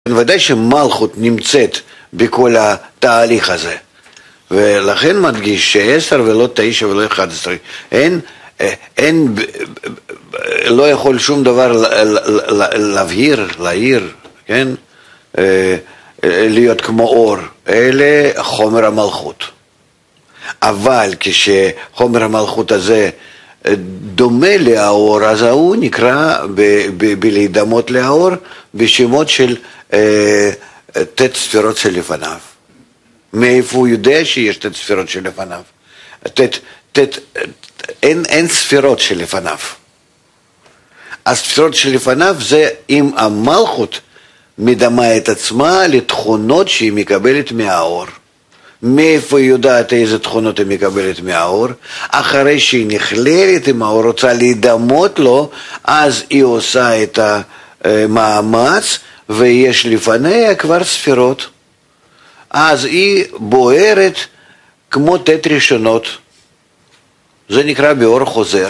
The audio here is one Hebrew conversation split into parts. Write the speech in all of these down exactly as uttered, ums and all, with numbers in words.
ודאי שמלכות נמצאת בכל התהליך הזה, ולכן מדגיש שעשר ולא תשע ולא אחד עשרה, אין, אין, לא יכול שום דבר להבהיר, להעיר, כן? להיות כמו אור, אלה חומר המלכות. אבל כשחומר המלכות הזה דומה לאור, אז הוא נקרא בלהידמות לאור בשמות של תת ספירות שלפניו. מאיפה הוא יודע שיש תת ספירות שלפניו? תת, תת, אין, אין ספירות שלפניו. הספירות שלפניו זה אם המלכות מדמה את עצמה לתכונות שהיא מקבלת מהאור. מאיפה היא יודעת איזה תכונות היא מקבלת מהאור? אחרי שהיא נכללת עם האור, רוצה להידמות לו, אז היא עושה את המאמץ, ויש לפניה כבר ספירות. אז היא בוערת כמו תת ראשונות. זה נקרא באור חוזר.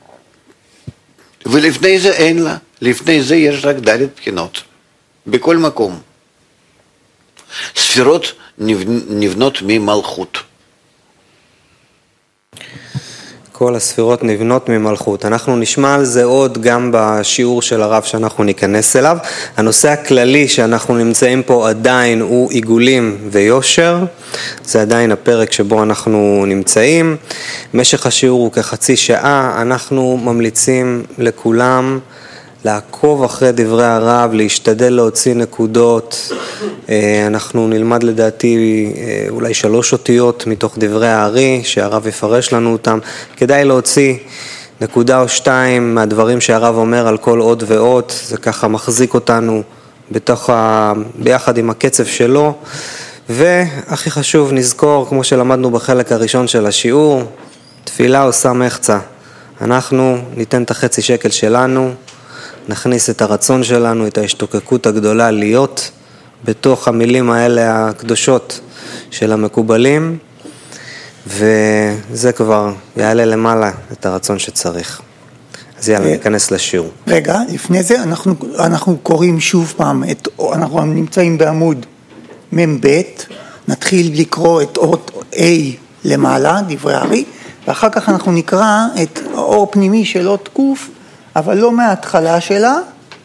ולפני זה אין לה. לפני זה יש רק דלת בחינות. בכל מקום. ספירות נבנות ממלכות. כל הספירות נבנות ממלכות. אנחנו נשמע על זה עוד גם בשיעור של הרב שאנחנו ניכנס אליו. הנושא הכללי שאנחנו נמצאים פה עדיין הוא עיגולים ויושר. זה עדיין הפרק שבו אנחנו נמצאים. משך השיעור הוא כחצי שעה. אנחנו ממליצים לכולם לעקוב אחרי דברי הרב, להשתדל להוציא נקודות. אנחנו נלמד לדעתי אולי שלוש אותיות מתוך דברי הארי, שהרב יפרש לנו אותם. כדאי להוציא נקודה או שתיים מהדברים שהרב אומר על כל עוד ועוד. זה ככה מחזיק אותנו בתוך ה... ביחד עם הקצב שלו. והכי חשוב נזכור, כמו שלמדנו בחלק הראשון של השיעור, תפילה עושה מחצה. אנחנו ניתן את החצי שקל שלנו, נכניס את הרצון שלנו, את ההשתוקקות הגדולה להיות בתוך המילים האלה הקדושות של המקובלים, וזה כבר יעלה למעלה את הרצון שצריך. אז יאללה, ניכנס לשיעור. רגע, לפני זה אנחנו, אנחנו קוראים שוב פעם, את, אנחנו נמצאים בעמוד מב', נתחיל לקרוא את אות A למעלה, דברי הארי, ואחר כך אנחנו נקרא את האור פנימי של אות ק', אבל לא מההתחלה שלה,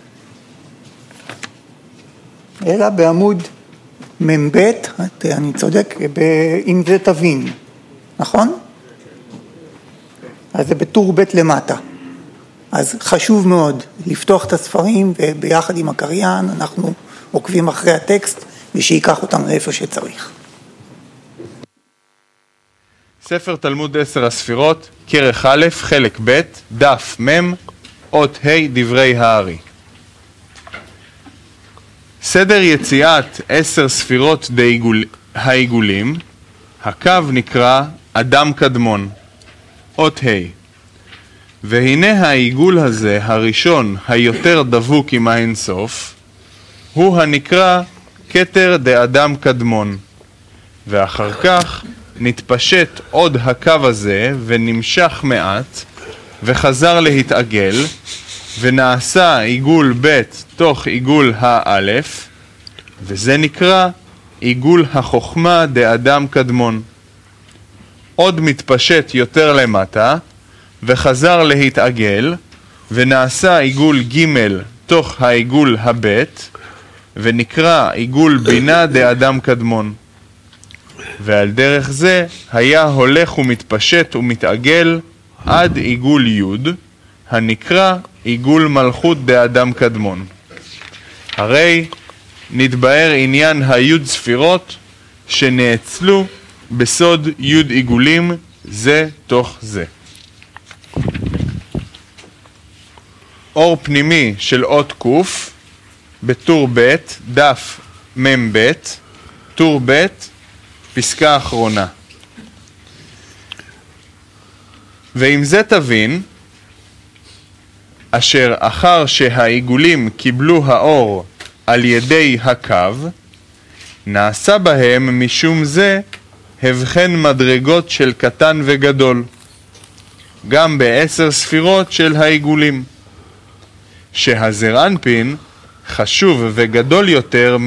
אלא בעמוד מב', אני צודק, אם זה תבין, נכון? אז זה בטור ב' למטה. אז חשוב מאוד לפתוח את הספרים, וביחד עם הקריין אנחנו עוקבים אחרי הטקסט, ושיקח אותם לאיפה שצריך. ספר תלמוד עשר הספירות, כרך א', חלק ב', דף מ', אות ה', דברי הארי. סדר יציאת עשר ספירות דעיגול, העיגולים, הקו נקרא אדם קדמון, אות ה'. והנה העיגול הזה, הראשון, היותר דבוק עם האינסוף, הוא הנקרא כתר דאדם קדמון. ואחר כך נתפשט עוד הקו הזה ונמשך מעט, וחזר להתעגל, ונעשה עיגול ב' תוך עיגול האלף, וזה נקרא עיגול החוכמה דאדם קדמון. עוד מתפשט יותר למטה, וחזר להתעגל, ונעשה עיגול ג' תוך העיגול הבית, ונקרא עיגול בינה דאדם קדמון. ועל דרך זה היה הולך ומתפשט ומתעגל עד עיגול י', הנקרא עיגול מלכות דאדם קדמון. הרי נתבאר עניין הי' ספירות שנאצלו בסוד י' עיגולים זה תוך זה. אור פנימי של אות ק' בטור ב', דף מ' טור ב', פסקה אחרונה. ועם זה תבין, אשר אחר שהעיגולים קיבלו האור על ידי הקו, נעשה בהם משום זה הבחן מדרגות של קטן וגדול, גם בעשר ספירות של העיגולים, שהזר אנפין חשוב וגדול יותר